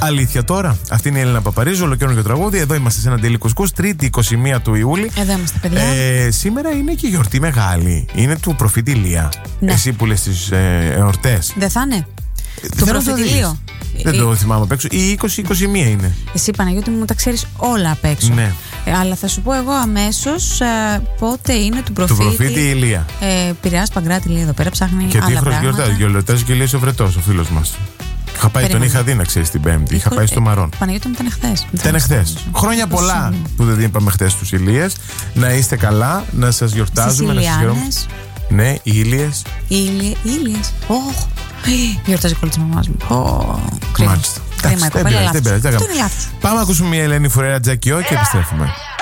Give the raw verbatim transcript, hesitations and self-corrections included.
Αλήθεια τώρα. Αυτή είναι η Έλληνα Παπαρίζου, ολοκαίρινο και τραγούδι. Εδώ είμαστε σε ένα Daily Couscous, Τρίτη είκοσι μία του Ιούλη. Εδώ είμαστε, παιδιά. Ε, σήμερα είναι και γιορτή μεγάλη. Είναι του προφήτη Ηλία. Ναι. Εσύ που λες τις ε, εορτές. Δεν θα είναι. Του Θέλω να προφήτη δεις. Ηλίου. Δεν το θυμάμαι απ' έξω. Η είκοσι είκοσι μία είναι. Εσύ, Παναγιώτη μου, τα ξέρεις όλα απ' έξω. Ναι. Ε, αλλά θα σου πω εγώ αμέσως ε, πότε είναι του Του προφήτη. προφήτη Ηλία. Ε, Πειραιάς Παγκράτη λέει εδώ πέρα, ψάχνει Και τι άλλα χρόνια πράγματα. γιορτάζει. Γιορτάζει και Ηλίας ο Βρετός, ο φίλος μας. Είχα πάει, τον Περίμενε. είχα δει να ξέρεις την Πέμπτη. Είχα Είχα- πάει στο Μαρόν. Ε, Παναγιώτη μου, ήταν χθες. Ήταν χθες. Χρόνια πολλά που δεν είπαμε χθες τους Ηλίες. Να είστε καλά, να σας γιορτάζουμε, να σας χαιρόμαστε. Σιλιάνες, Ναι, Ηλίες. Ήλιε, Ήλιες. Ωχ, γιορτάζει η κόλλη της μαμάς μου. Ω, κρίμα. Μάλιστα. Κρίμα, η Εντάξει, δεν κοπέλα πειράζει, λάθος. δεν πειράζει, δεν Αυτό κάνουμε. είναι λάθος. Πάμε να ακούσουμε μια Ελένη Φουρέρα Τζακιό και επιστρέφουμε.